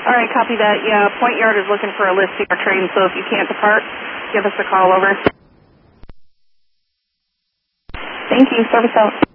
All right, copy that. Yeah, Point Yard is looking for a lift to your train, so if you can't depart, give us a call over. Thank you. Service out.